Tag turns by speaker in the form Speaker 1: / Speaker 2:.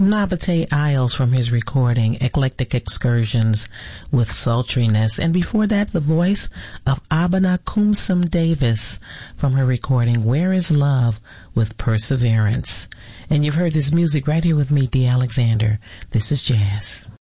Speaker 1: Nabate Isles from his recording Eclectic Excursions with Sultriness, and before that the voice of Abena Kumsum Davis from her recording Where Is Love with Perseverance. And you've heard this music right here with me, Dee Alexander. This is Jazz.